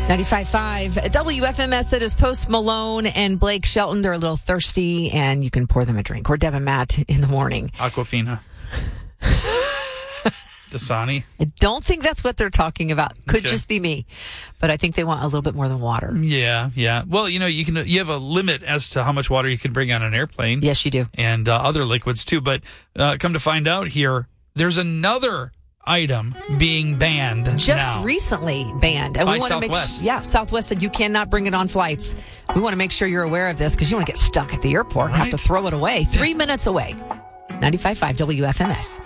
95.5 WFMS. That is Post Malone and Blake Shelton. They're a little thirsty, and you can pour them a drink. Or Deb and Matt in the morning. Aquafina. Dasani. I don't think that's what they're talking about. Could just be me. But I think they want a little bit more than water. Yeah. Well, you have a limit as to how much water you can bring on an airplane. Yes, you do. And other liquids, too. But come to find out here, there's another item being banned just now. Recently banned. And by we want Southwest. to make Southwest said you cannot bring it on flights. We want to make sure you're aware of this because you want to get stuck at the airport and have to throw it away. 3 minutes away. 95.5 WFMS.